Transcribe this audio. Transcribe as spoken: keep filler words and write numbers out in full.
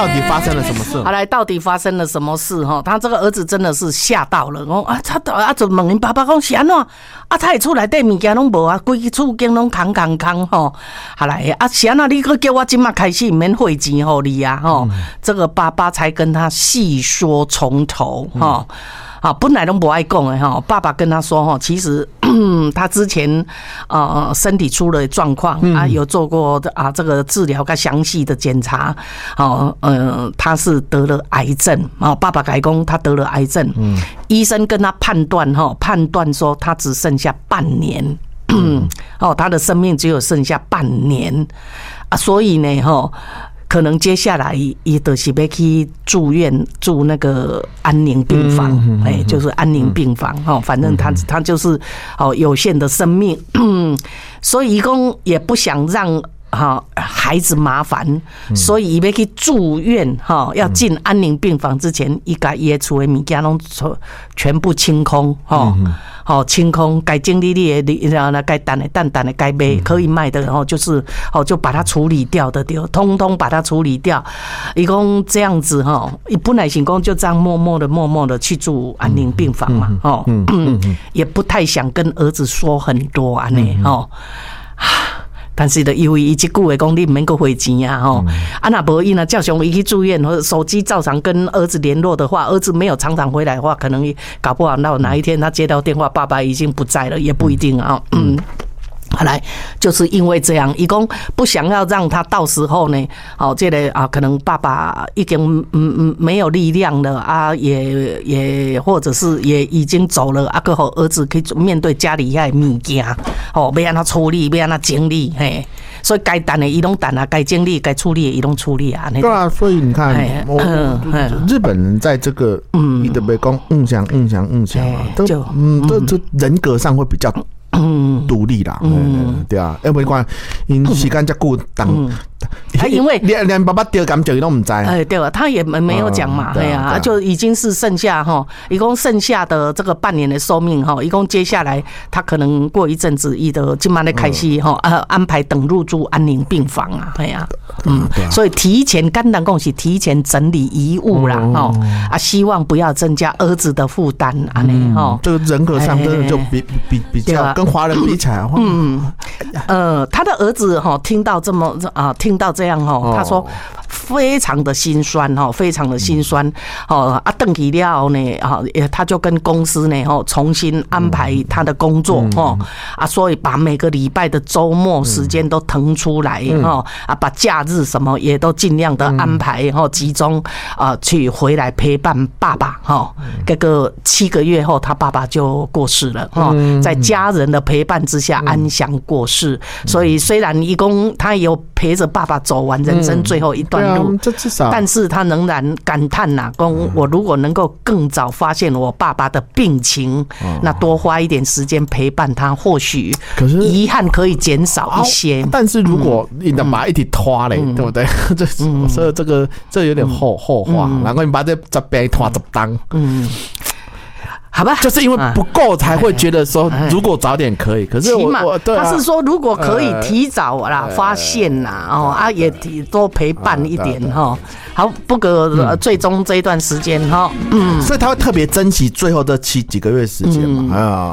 到底发生了什么事？ 好来，到底发生了什么事哈？他这个儿子真的是吓到了，哦啊，他啊就问因爸爸讲是安怎？啊，他的厝内底物件拢无啊，规个厝间拢空空空吼。好来啊，是安怎？你搁叫我今麦开始免汇钱给你啊吼？嗯、这个爸爸才跟他细说从头哈。嗯啊，本来都不爱讲的哈，爸爸跟他说哈，其实他之前呃身体出了状况啊，有做过啊这个治疗跟详细的检查，哦呃他是得了癌症啊，爸爸改讲他得了癌症，嗯，医生跟他判断哈，判断说他只剩下半年，哦，他的生命只有剩下半年啊，所以呢哈。可能接下来也都是要去住院住那个安宁病房，哎、嗯，就是安宁病房哈，反正他他就是哦有限的生命，所以一共也不想让哈孩子麻烦，所以要去住院哈，要进安宁病房之前，伊把伊的厝的物件拢全部清空哈。好，清空，该经历的，你然后该淡的淡淡的，该卖可以卖的，然后就是哦，就把它处理掉的，对，通通把它处理掉。一共这样子哈，一本来行工就这样默默的、默默的去住安宁病房嘛，哦，也不太想跟儿子说很多安尼哦。但是的，因为伊即句话讲，你唔免够汇钱啊，吼、嗯，啊那无伊呢，照常伊去住院，或者手机照常跟儿子联络的话，儿子没有常常回来的话，可能搞不好到哪一天他接到电话，爸爸已经不在了，也不一定啊，嗯。后来就是因为这样，一共不想要让他到时候呢，哦，这个啊，可能爸爸已经嗯嗯没有力量了啊，也也或者是也已经走了，啊，个好儿子可以面对家里遐物件，哦，要让他处理，要让他整理，嘿。所以该谈的伊拢谈啊，该经历、该处理的伊拢处理啊。 对啊，所以你看，日本人在这个，嗯，你的被讲嗯想嗯想嗯想啊，都嗯都都人格上会比较独立啦，嗯，对啊，要不然因时间这久当。 他因为连连爸爸丢感觉都唔知， 哎，对了，他也没有讲嘛，对啊，就已经是剩下哈，一共剩下的这个半年的寿命哈，一共接下来他可能过一阵子，伊的今晚的开始哈，呃，安排等入住安宁病房啊，对啊，嗯，所以提前简单讲是提前整理遗物啦，哦，啊，希望不要增加儿子的负担啊，呢，哦， 这个人格上真的就比比比较跟华人比起来，嗯， 呃，他的儿子哈听到这么啊听。听到这样哈，他说非常的心酸哈，非常的心酸哦啊，邓起了呢啊，他就跟公司呢哈重新安排他的工作哈啊，所以把每个礼拜的周末时间都腾出来哈啊，把假日什么也都尽量的安排哈，集中啊去回来陪伴爸爸哈。这个七个月后，他爸爸就过世了哈，在家人的陪伴之下安详过世。所以虽然一共他也有陪着爸爸走完人生最后一段路，但是他仍然感叹呐，说我如果能够更早发现我爸爸的病情，那多花一点时间陪伴他，或许遗憾可以减少一些。 但是如果你能把一起拖嘞，对不对？这所以这个这有点后后话，然后你把这这边拖着当，嗯。 好吧， 就是因为不够才会觉得说，如果早点可以。可是我，我对他是说，如果可以提早啦发现啦，哦啊，也多陪伴一点哈。好，不过最终这一段时间哈，嗯， 所以他会特别珍惜最后这七几个月时间嘛，啊。